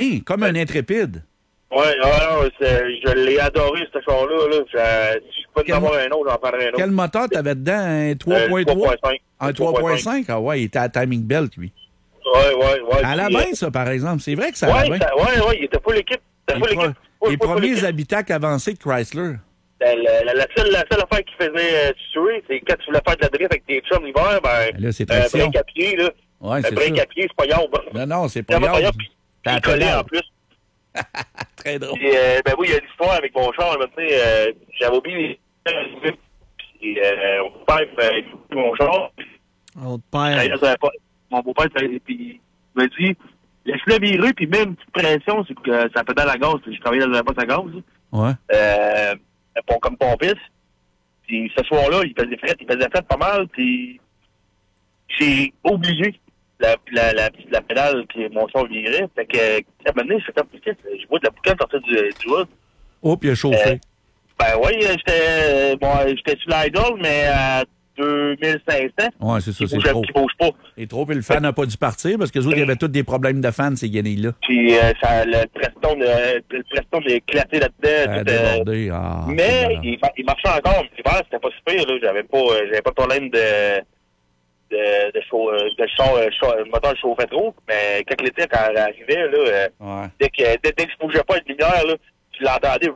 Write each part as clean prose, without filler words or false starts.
Hein, comme un intrépide. Ouais, je l'ai adoré, ce char-là. Là. Je peux pas en avoir un autre, j'en parlerai un autre. Quel moteur t'avais dedans? Un 3.3? 3.5. Un 3.5? Ah ouais, il était à timing belt, lui. Ouais. À la main, ça, par exemple. C'est vrai que ça allait bien. Ouais, il était pas l'équipe. Les premiers habitacles avancés de Chrysler. La seule affaire qui faisait tuer, c'est quand tu voulais faire de la drift avec tes chums l'hiver, là, c'est un break à pied, là. Ouais, un break à pied, c'est pas grave. Non, c'est pas grave. Il collait en plus. Très drôle. Puis, oui, il y a l'histoire avec mon char, j'avais oublié mon père mon char. Mon père. Mon beau-père, puis il m'a dit, laisse-le virer, puis mets une petite pression, c'est que ça pédale à gaz. Je travaillais dans un poste à gaz. Ouais. Comme pompiste. Puis ce soir-là, il faisait fret pas mal, puis j'ai obligé la pédale, puis mon char virait. Fait que, à un moment donné, je vois de la boucane sortir du hood. Oh, puis il a chauffé. Oui, j'étais sur l'idle, mais à 2500. Ouais, c'est ça, c'est trop. Qui bouge pas. Et trop, puis le fan n'a pas dû partir parce que les autres, il y avait tous des problèmes de fans, ces guenilles-là. Puis le Preston a éclaté là-dedans. Débordé. Mais il marchait encore. L'hiver, c'était pas super. J'avais pas de problème de le moteur chauffait trop. Mais quand l'été, quand elle arrivait, là, dès que je bougeais pas avec lumière, là, tu l'entendais.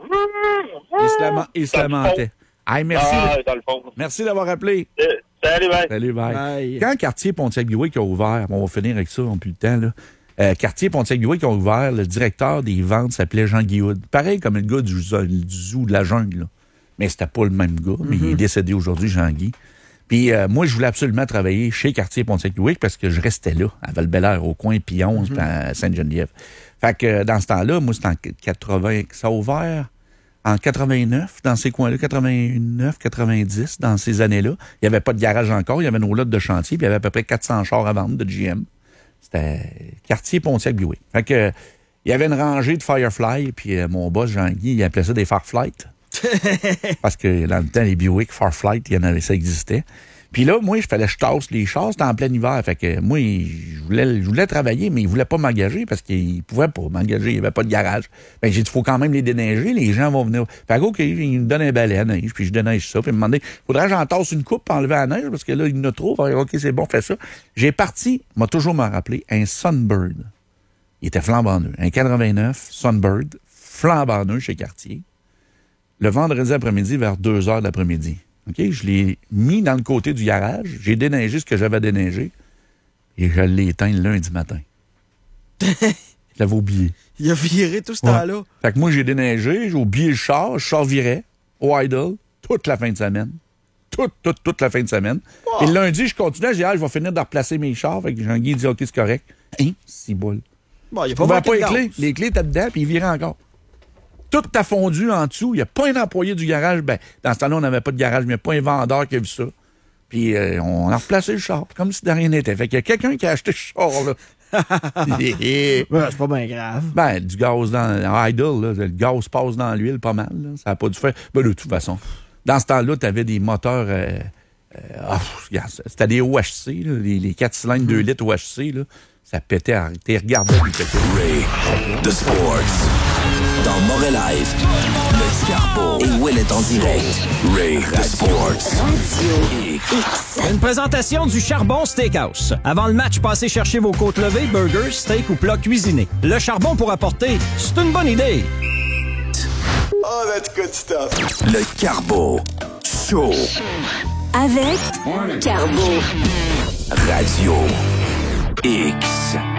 Il se lamentait. Hey, merci. Dans le fond. Merci d'avoir appelé. Salut, bye. Quand Cartier Pontiac-Buick a ouvert, on va finir avec ça, on n'a plus le temps, là. Cartier Pontiac-Buick a ouvert, le directeur des ventes s'appelait Jean-Guy Hood. Pareil comme le gars du zoo de la jungle, là. Mais c'était pas le même gars, mais il est décédé aujourd'hui, Jean-Guy. Puis moi, je voulais absolument travailler chez Cartier Pontiac-Buick parce que je restais là, à Val-Bélair, au coin, puis 11, puis à Sainte-Geneviève. Fait que dans ce temps-là, moi, c'était en 80, ça a ouvert en 89, dans ces coins-là, 89, 90, dans ces années-là. Il n'y avait pas de garage encore, il y avait nos lots de chantier, puis il y avait à peu près 400 chars à vendre de GM. C'était Cartier Pontiac-Buick. Fait que il y avait une rangée de Firefly, puis mon boss, Jean-Guy, il appelait ça des Farflight. Parce que dans le temps, les Buick Farflight, il y en avait, ça existait. Puis là, moi, je tasse les chars, c'était en plein hiver. Fait que moi, je voulais travailler, mais il voulait pas m'engager parce qu'il pouvait pas m'engager. Il n'y avait pas de garage. Fait que j'ai dit, il faut quand même les déneiger. Les gens vont venir. Fait que, OK, il me donne un balai à neige, puis je déneige ça. Puis il me demandait, faudrait que j'en tasse une coupe pour enlever la neige parce que là, il y en a trop. Fait que, OK, c'est bon, fais ça. J'ai parti, m'a toujours me rappelé, un Sunbird. Il était flambant neuf. Un 89 Sunbird, flambant neuf chez Cartier. Le vendredi après-midi, vers 2h de l'après-midi. OK? Je l'ai mis dans le côté du garage. J'ai déneigé ce que j'avais déneigé. Et je l'ai éteint le lundi matin. Je l'avais oublié. Il a viré tout ce temps-là. Fait que moi, j'ai déneigé, j'ai oublié le char virait au idle toute la fin de semaine. Toute la fin de semaine. Wow. Et le lundi, je continuais. J'ai dit, je vais finir de replacer mes chars. Fait que Jean-Guy dit, OK, c'est correct. Hein? C'est boule. Bon, il n'y a pas les clés. Les clés étaient dedans, puis il virait encore. Tout a fondu en dessous. Il n'y a pas un employé du garage. Ben, dans ce temps-là, on n'avait pas de garage, mais il n'y a pas un vendeur qui a vu ça. Puis on a replacé le char, comme si de rien n'était. Fait qu'il y a quelqu'un qui a acheté ce char, là. C'est pas bien grave. Ben, du gaz dans idle, là, le gaz passe dans l'huile pas mal. Là. Ça n'a pas dû faire. Ben, de toute façon, dans ce temps-là, tu avais des moteurs. C'était des OHC, là, les 4 cylindres 2 litres OHC. Là, ça pétait. T'es regardé. Ray, The Sports. Dans Mauvais Live, le Carbo et Will est en direct. Ray, The Sports. Une présentation du Charbon Steakhouse. Avant le match, passez chercher vos côtes levées, burgers, steak ou plats cuisinés. Le charbon pour apporter, c'est une bonne idée. Oh, that's good stuff. Le Carbo Show. Avec Carbo. Radio X.